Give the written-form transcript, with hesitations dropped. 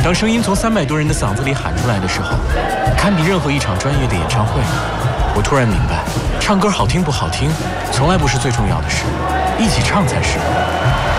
当声音从300多人的嗓子里喊出来的时候，堪比任何一场专业的演唱会。我突然明白，唱歌好听不好听，从来不是最重要的事，一起唱才是。